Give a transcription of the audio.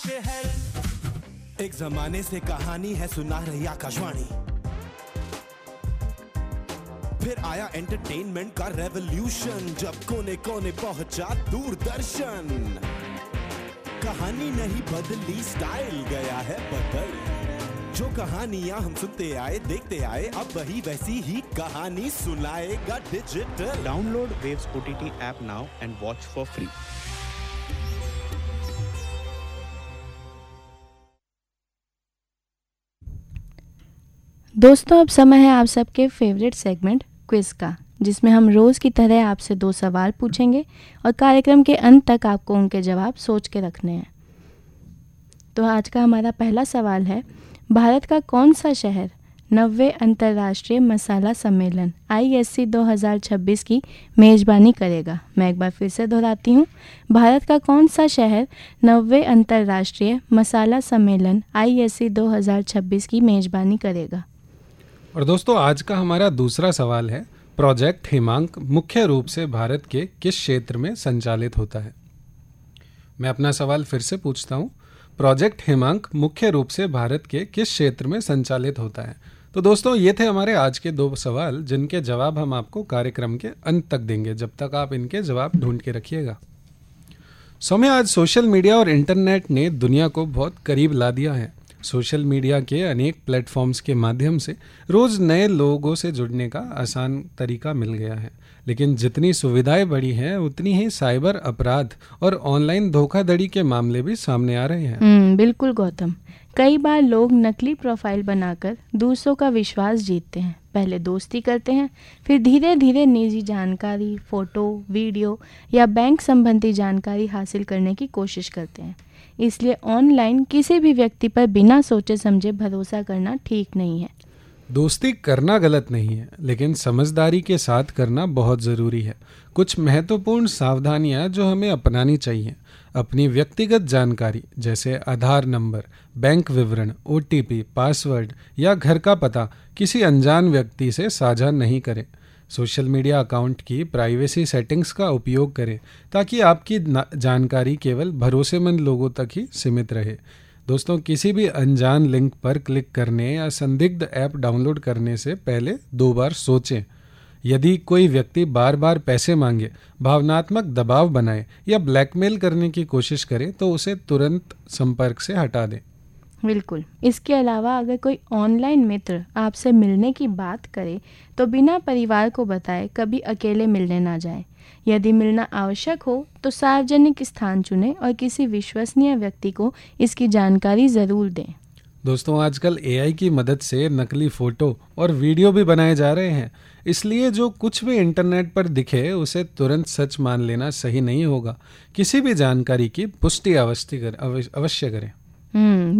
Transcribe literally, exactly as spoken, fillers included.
एक जमाने से कहानी है सुना रही आकाशवाणी, फिर आया एंटरटेनमेंट का रेवोल्यूशन, जब कोने कोने पहुंचा दूरदर्शन। कहानी नहीं बदली, स्टाइल गया है बदल। जो कहानियां हम सुनते आए देखते आए, अब वही वैसी ही कहानी सुनाएगा digital. Download waves OTT app now and watch for free. दोस्तों, अब समय है आप सबके फेवरेट सेगमेंट क्विज का, जिसमें हम रोज़ की तरह आपसे दो सवाल पूछेंगे और कार्यक्रम के अंत तक आपको उनके जवाब सोच के रखने हैं। तो आज का हमारा पहला सवाल है, भारत का कौन सा शहर नब्बे अंतर्राष्ट्रीय मसाला सम्मेलन आई एस सी दो हज़ार छब्बीस की मेज़बानी करेगा? मैं एक बार फिर से दोहराती हूँ, भारत का कौन सा शहर नब्बे अंतर्राष्ट्रीय मसाला सम्मेलन आई एस सी दो हज़ार छब्बीस की मेज़बानी करेगा? और दोस्तों, आज का हमारा दूसरा सवाल है, प्रोजेक्ट हिमांक मुख्य रूप से भारत के किस क्षेत्र में संचालित होता है? मैं अपना सवाल फिर से पूछता हूँ, प्रोजेक्ट हिमांक मुख्य रूप से भारत के किस क्षेत्र में संचालित होता है? तो दोस्तों, ये थे हमारे आज के दो सवाल, जिनके जवाब हम आपको कार्यक्रम के अंत तक देंगे। जब तक आप इनके जवाब ढूंढ के रखिएगा। सौम्य, आज सोशल मीडिया और इंटरनेट ने दुनिया को बहुत करीब ला दिया है। सोशल मीडिया के अनेक प्लेटफॉर्म्स के माध्यम से रोज़ नए लोगों से जुड़ने का आसान तरीका मिल गया है, लेकिन जितनी सुविधाएं बढ़ी हैं उतनी ही साइबर अपराध और ऑनलाइन धोखाधड़ी के मामले भी सामने आ रहे हैं। हम्म बिल्कुल गौतम, कई बार लोग नकली प्रोफाइल बनाकर दूसरों का विश्वास जीतते हैं। पहले दोस्ती करते हैं, फिर धीरे धीरे निजी जानकारी, फोटो, वीडियो या बैंक संबंधी जानकारी हासिल करने की कोशिश करते हैं। इसलिए ऑनलाइन किसी भी व्यक्ति पर बिना सोचे समझे भरोसा करना ठीक नहीं है। दोस्ती करना गलत नहीं है, लेकिन समझदारी के साथ करना बहुत ज़रूरी है। कुछ महत्वपूर्ण सावधानियां जो हमें अपनानी चाहिए। अपनी व्यक्तिगत जानकारी जैसे आधार नंबर, बैंक विवरण, ओ टी पी, पासवर्ड या घर का पता किसी अनजान व्यक्ति से साझा नहीं करें। सोशल मीडिया अकाउंट की प्राइवेसी सेटिंग्स का उपयोग करें ताकि आपकी जानकारी केवल भरोसेमंद लोगों तक ही सीमित रहे। दोस्तों, किसी भी अनजान लिंक पर क्लिक करने या संदिग्ध ऐप डाउनलोड करने से पहले दो बार सोचें। यदि कोई व्यक्ति बार बार पैसे मांगे, भावनात्मक दबाव बनाए या ब्लैकमेल करने की कोशिश करे तो उसे तुरंत संपर्क से हटा दें। बिल्कुल। इसके अलावा अगर कोई ऑनलाइन मित्र आपसे मिलने की बात करे तो बिना परिवार को बताए कभी अकेले मिलने ना जाएं। यदि मिलना आवश्यक हो तो सार्वजनिक स्थान चुनें और किसी विश्वसनीय व्यक्ति को इसकी जानकारी ज़रूर दें। दोस्तों, आजकल ए आई की मदद से नकली फ़ोटो और वीडियो भी बनाए जा रहे हैं, इसलिए जो कुछ भी इंटरनेट पर दिखे उसे तुरंत सच मान लेना सही नहीं होगा। किसी भी जानकारी की पुष्टि अवश्य करें।